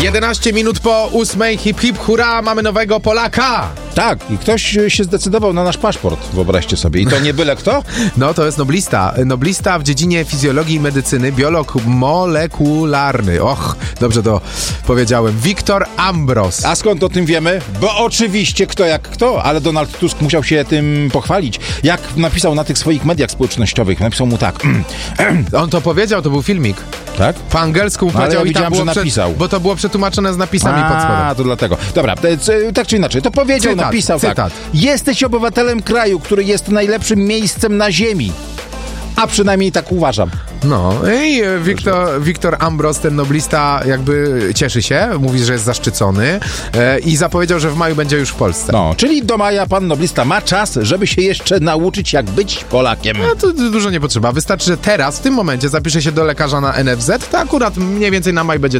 11 minut po 8, hip hip hurra, mamy nowego Polaka! Tak, i ktoś się zdecydował na nasz paszport, wyobraźcie sobie. I to nie byle kto? No, to jest noblista. Noblista w dziedzinie fizjologii i medycyny, biolog molekularny. Och, dobrze to powiedziałem. Viktor Ambros. A skąd o tym wiemy? Bo oczywiście kto jak kto, ale Donald Tusk musiał się tym pochwalić. Jak napisał na tych swoich mediach społecznościowych, napisał mu tak. On to powiedział, to był filmik. Tak? Po angielsku mu No, ale powiedział ja i tam widziałem, było że napisał. bo to było przetłumaczone z napisami pod spodem. A, to dlatego. Dobra, tak czy inaczej, to powiedział, Cytat, napisał cytat. tak. Jesteś obywatelem kraju, który jest najlepszym miejscem na ziemi. A przynajmniej tak uważam. No i Viktor Ambros, ten noblista, jakby cieszy się, mówi, że jest zaszczycony i zapowiedział, że w maju będzie już w Polsce. No, czyli do maja pan noblista ma czas, żeby się jeszcze nauczyć, jak być Polakiem. No to dużo nie potrzeba. Wystarczy, że teraz, w tym momencie zapisze się do lekarza na NFZ, to akurat mniej więcej na maj będzie